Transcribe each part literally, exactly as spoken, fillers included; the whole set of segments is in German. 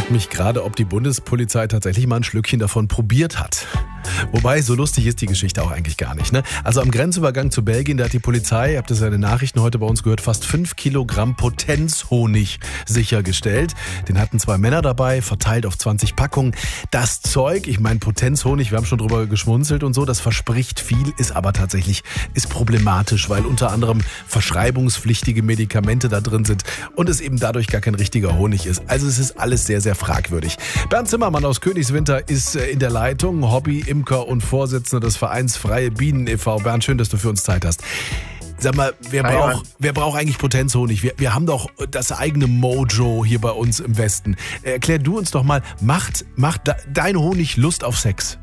frage mich gerade, ob die Bundespolizei tatsächlich mal ein Schlückchen davon probiert hat. Wobei, so lustig ist die Geschichte auch eigentlich gar nicht. Ne? Also am Grenzübergang zu Belgien, da hat die Polizei, ihr habt das ja in den Nachrichten heute bei uns gehört, fast fünf Kilogramm Potenzhonig sichergestellt. Den hatten zwei Männer dabei, verteilt auf zwanzig Packungen. Das Zeug, ich meine Potenzhonig, wir haben schon drüber geschmunzelt und so, das verspricht viel, ist aber tatsächlich ist problematisch, weil unter anderem verschreibungspflichtige Medikamente da drin sind und es eben dadurch gar kein richtiger Honig ist. Also es ist alles sehr, sehr fragwürdig. Bernd Zimmermann aus Königswinter ist in der Leitung, Hobby-Imker und Vorsitzender des Vereins Freie Bienen e V Bernd, schön, dass du für uns Zeit hast. Sag mal, wer braucht, wer braucht eigentlich Potenzhonig? Wir, wir haben doch das eigene Mojo hier bei uns im Westen. Erklär du uns doch mal, macht, macht dein Honig Lust auf Sex?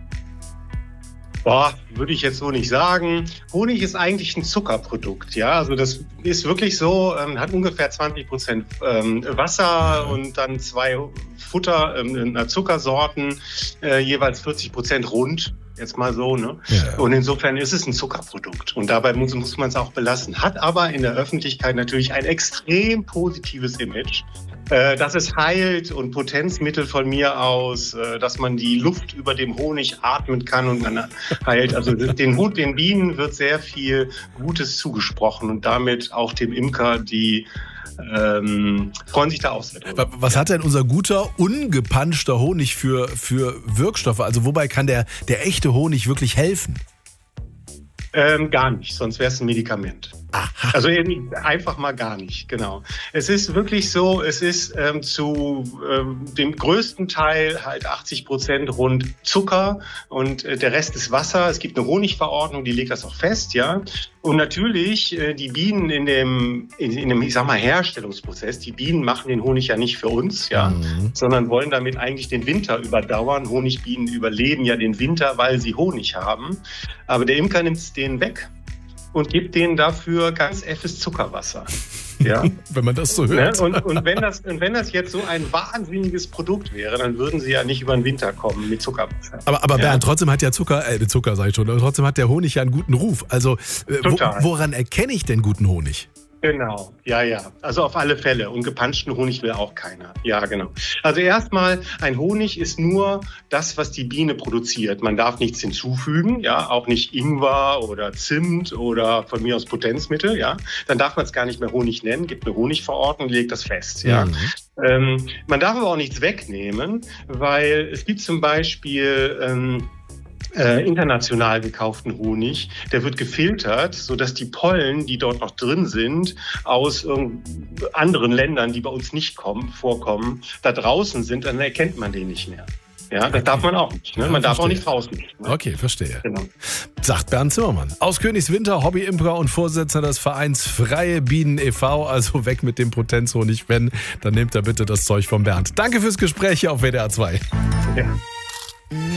Boah, würde ich jetzt so nicht sagen. Honig ist eigentlich ein Zuckerprodukt, ja. Also das ist wirklich so, ähm, hat ungefähr zwanzig Prozent ähm, Wasser und dann zwei Futter, ähm, Zuckersorten, äh, jeweils vierzig Prozent rund. Jetzt mal so, ne? Ja. Und insofern ist es ein Zuckerprodukt. Und dabei muss, muss man es auch belassen. Hat aber in der Öffentlichkeit natürlich ein extrem positives Image. Äh, dass es heilt und Potenzmittel von mir aus, äh, dass man die Luft über dem Honig atmen kann und dann heilt. Also den Hut, den Bienen wird sehr viel Gutes zugesprochen und damit auch dem Imker, die ähm, freuen sich da auch sehr drüber. Was hat denn unser guter, ungepanschter Honig für, für Wirkstoffe? Also wobei kann der, der echte Honig wirklich helfen? Ähm, gar nicht, sonst wäre es ein Medikament. Aha. Also einfach mal gar nicht, genau. Es ist wirklich so, es ist ähm, zu ähm, dem größten Teil halt achtzig Prozent rund Zucker und äh, der Rest ist Wasser. Es gibt eine Honigverordnung, die legt das auch fest, ja. Und natürlich äh, die Bienen in dem, in, in dem, ich sag mal, Herstellungsprozess, die Bienen machen den Honig ja nicht für uns, ja, mhm. sondern wollen damit eigentlich den Winter überdauern. Honigbienen überleben ja den Winter, weil sie Honig haben. Aber der Imker nimmt den weg und gibt denen dafür ganz effes Zuckerwasser. Ja. Wenn man das so hört. Und, und, wenn das, und wenn das jetzt so ein wahnsinniges Produkt wäre, dann würden sie ja nicht über den Winter kommen mit Zuckerwasser. Aber, aber ja. Bernd, trotzdem hat ja Zucker, äh, Zucker sag ich schon, aber trotzdem hat der Honig ja einen guten Ruf. Also äh, wo, woran erkenne ich denn guten Honig? Genau, ja, ja. Also auf alle Fälle. Und gepanschten Honig will auch keiner. Ja, genau. Also erstmal, ein Honig ist nur das, was die Biene produziert. Man darf nichts hinzufügen, ja, auch nicht Ingwer oder Zimt oder von mir aus Potenzmittel, ja. Dann darf man es gar nicht mehr Honig nennen, gibt eine Honigverordnung, legt das fest, ja. Mhm. Ähm, man darf aber auch nichts wegnehmen, weil es gibt zum Beispiel ähm, Äh, international gekauften Honig, der wird gefiltert, sodass die Pollen, die dort noch drin sind, aus äh, anderen Ländern, die bei uns nicht kommen, vorkommen, da draußen sind, dann erkennt man den nicht mehr. Ja, das okay. darf man auch nicht. Ne? Man ja, darf auch nicht raus. Ne? Okay, verstehe. Genau. Sagt Bernd Zimmermann. Aus Königswinter, Hobby-Imker und Vorsitzender des Vereins Freie Bienen e V Also weg mit dem Potenzhonig. Wenn, dann nehmt er bitte das Zeug von Bernd. Danke fürs Gespräch hier auf W D R zwei. Ja.